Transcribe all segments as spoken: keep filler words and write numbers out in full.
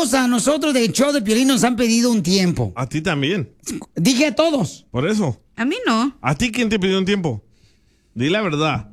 todos a nosotros de show de Piolín nos han pedido un tiempo. A ti también. Dije a todos. Por eso. A mí no. ¿A ti quién te pidió un tiempo? Di la verdad.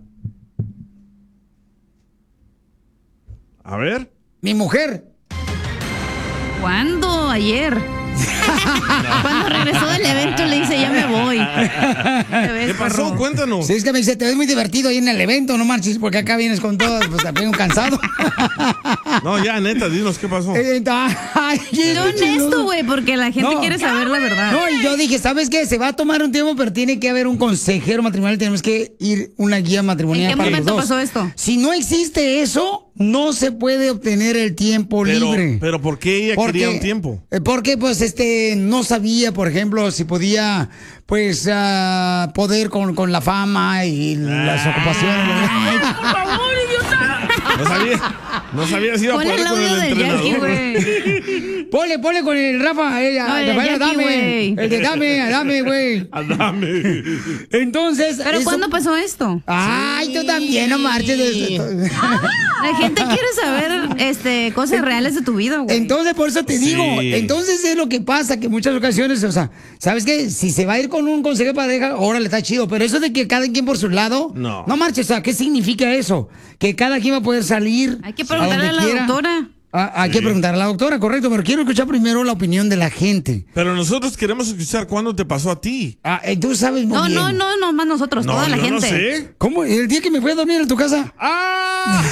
A ver. Mi mujer. ¿Cuándo? Ayer. Cuando regresó del evento le dice, ya me voy. ¿Qué pasó? Cuéntanos. Sí, es que me dice, te ves muy divertido ahí en el evento, no marches, porque acá vienes con todo, pues también cansado. No, ya, neta, dinos qué pasó. Eh, ay, Yo honesto, güey, porque la gente No. quiere saber la verdad. No, y yo dije, ¿sabes qué? Se va a tomar un tiempo, pero tiene que haber un consejero matrimonial, tenemos que ir una guía matrimonial ¿En qué para los momento dos. pasó esto? Si no existe eso, no se puede obtener el tiempo Pero, libre. pero ¿por qué ella Porque- quería un tiempo? eh, Porque, pues, este, no sabía, por ejemplo, si podía, pues, ah, poder con, con la fama y las ocupaciones. Por favor, idiota. No sabía, no sabía si iba a Pon poder el con audio el del Jackie, entrenador. güey. Ponle, ponle con el Rafa, ella. No, el de Jackie, dame, güey. el de dame, dame, güey. Dame. Entonces. ¿Pero eso- cuándo pasó esto? Ay, tú también, no marches. de- La gente quiere saber este, cosas reales de tu vida, güey. Entonces, por eso te Sí. digo, entonces es lo que pasa, que muchas ocasiones, o sea, ¿sabes qué? Si se va a ir con un consejero de pareja, órale, está chido, pero eso de que cada quien por su lado, No. no marches, o sea, ¿qué significa eso? Que cada quien va a poder salir Hay que preguntarle a donde la quiera. doctora. Ah, hay que preguntar a la doctora, correcto, pero quiero escuchar primero la opinión de la gente. Pero nosotros queremos escuchar cuándo te pasó a ti. Ah, eh, tú sabes muy No, bien. no, no, no más nosotros, No, toda la yo gente. no sé. ¿Cómo? ¿El día que me fui a dormir en tu casa? ¡Ah!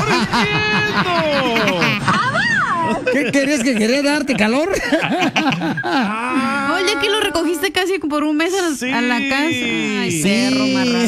¡Ahora entiendo! ¿Qué querías que quería darte calor? Oye, que lo recogiste casi por un mes a, Sí. a la casa. Ay, Sí. perro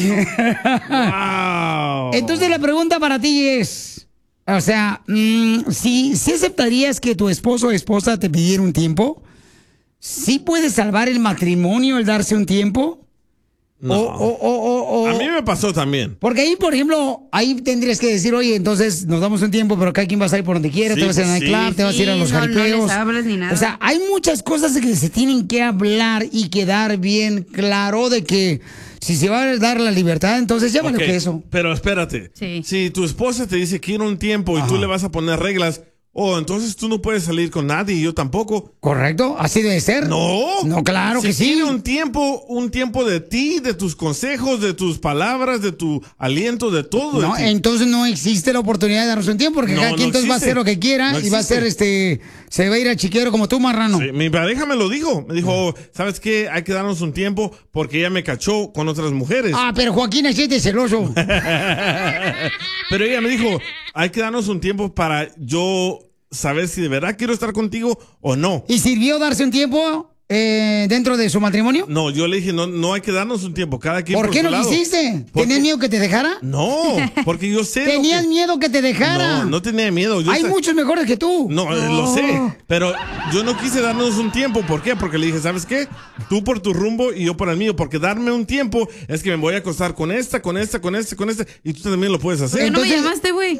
marrano. Wow. Entonces la pregunta para ti es, o sea, mm, si, si aceptarías que tu esposo o esposa te pidiera un tiempo, ¿sí puede salvar el matrimonio el darse un tiempo? No. O, o, o, o- o- A mí me pasó también. Porque ahí, por ejemplo, ahí tendrías que decir, oye, entonces nos damos un tiempo, pero cada quien va a ir por donde quiera, Sí, te vas a ir al sí. nightclub, te vas a ir a Sí, los no, no jaripeos. les hables ni nada. O sea, hay muchas cosas que se tienen que hablar y quedar bien claro de que si se va a dar la libertad, entonces ya vale Ok, que eso. Pero espérate. Sí. Si tu esposa te dice quiero un tiempo y tú le vas a poner reglas, oh, entonces tú no puedes salir con nadie y yo tampoco. ¿Correcto? ¿Así debe ser? No. No, claro Si que sí. quiere un tiempo, un tiempo de ti, de tus consejos, de tus palabras, de tu aliento, de todo. de No, ti. entonces no existe la oportunidad de darnos un tiempo, porque No, cada quien no entonces va a existe. hacer lo que quiera No y va a ser este, se va a ir al chiquero como tú, marrano. Sí, mi pareja me lo dijo. Me dijo, oh, ¿sabes qué? Hay que darnos un tiempo porque ella me cachó con otras mujeres. Ah, pero Joaquín así es de celoso. Pero ella me dijo, hay que darnos un tiempo para yo saber si de verdad quiero estar contigo o no. ¿Y sirvió darse un tiempo eh, dentro de su matrimonio? No, yo le dije, no, no hay que darnos un tiempo, cada quien ¿Por por qué su no lado. quisiste? Porque- ¿Tenías miedo que te dejara? No, porque yo sé. lo ¿Tenías que- miedo que te dejara? No, no tenía miedo. Yo Hay sé- muchos mejores que tú. No, eh, lo sé. Pero yo no quise darnos un tiempo. ¿Por qué? Porque le dije, ¿sabes qué? Tú por tu rumbo y yo por el mío. Porque darme un tiempo es que me voy a acostar con esta, con esta, con esta, con esta. Y tú también lo puedes ¿Por hacer. qué no me Entonces- llamaste, güey?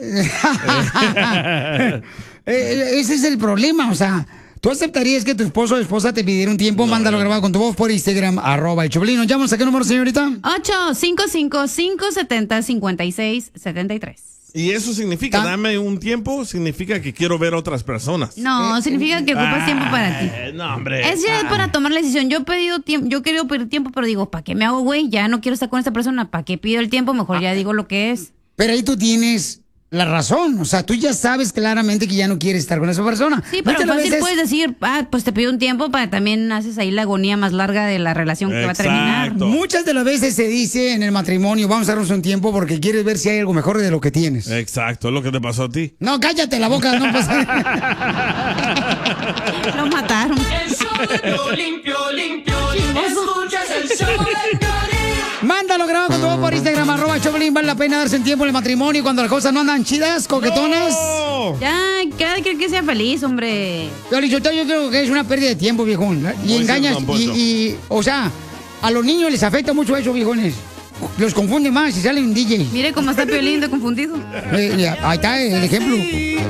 Eh, ese es el problema, o sea, ¿tú aceptarías que tu esposo o esposa te pidiera un tiempo? Mándalo grabado con tu voz por Instagram, arroba el Choplin. ¿Nos llamamos a qué número, señorita? ocho cinco cinco, cinco siete cero, cinco seis siete tres. Y eso significa, Ta- dame un tiempo, significa que quiero ver otras personas. No, significa que ocupas tiempo para ti. Eh, no, hombre. Es ya para tomar la decisión. Yo he pedido tiempo, yo he querido pedir tiempo, pero digo, ¿para qué me hago, güey? Ya no quiero estar con esta persona. ¿Para qué pido el tiempo? Mejor ya digo lo que es. Pero ahí tú tienes la razón, o sea, tú ya sabes claramente que ya no quieres estar con esa persona. Sí, pero Muchas fácil veces- puedes decir, ah, pues te pido un tiempo para también haces ahí la agonía más larga de la relación que va a terminar. Exacto. Muchas de las veces se dice en el matrimonio, vamos a darnos un tiempo porque quieres ver si hay algo mejor de lo que tienes. Exacto, es lo que te pasó a ti. No, cállate la boca, no pasa. Lo mataron. El show de Piolín, Piolín, Piolín. Escuchas el show de Piolín. Mándalo grabado con tu voz por Instagram, arroba Choplin. Vale la pena darse un tiempo en el matrimonio cuando las cosas no andan chidas, coquetonas. ¡No! Ya, cada quien que sea feliz, hombre. Pero yo, yo creo que es una pérdida de tiempo, viejón. Y Muy engañas, cierto, don y, Poncho. y, o sea, a los niños les afecta mucho eso, viejones. Los confunde más y sale un D J. Mire cómo está Piolín de confundido. Eh, ahí está el ejemplo.